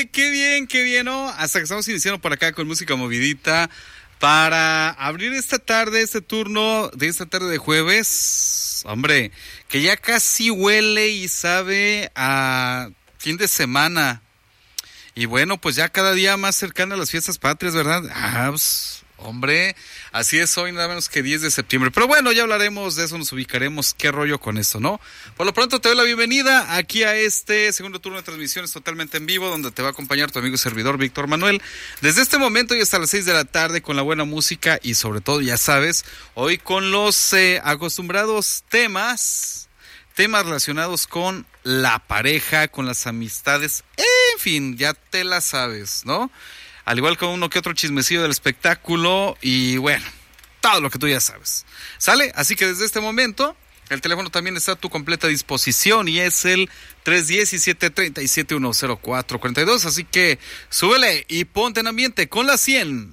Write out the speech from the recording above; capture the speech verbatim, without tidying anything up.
Oye, qué bien, qué bien, ¿no? Hasta que estamos iniciando por acá con música movidita para abrir esta tarde, este turno de esta tarde de jueves. Hombre, que ya casi huele y sabe a fin de semana. Y bueno, pues ya cada día más cercana a las fiestas patrias, ¿verdad? Ah, pues, hombre, así es hoy, nada menos que diez de septiembre. Pero bueno, ya hablaremos de eso, nos ubicaremos, qué rollo con eso, ¿no? Por lo pronto te doy la bienvenida aquí a este segundo turno de transmisiones totalmente en vivo, donde te va a acompañar tu amigo y servidor Víctor Manuel. Desde este momento y hasta las seis de la tarde con la buena música y sobre todo, ya sabes, hoy con los eh, acostumbrados temas, temas relacionados con la pareja, con las amistades, en fin, ya te la sabes, ¿no? Al igual que uno que otro chismecillo del espectáculo y bueno, todo lo que tú ya sabes. ¿Sale? Así que desde este momento, el teléfono también está a tu completa disposición y es el tres uno siete, tres siete uno, cero cuatro cuatro dos. Así que súbele y ponte en ambiente con la cien.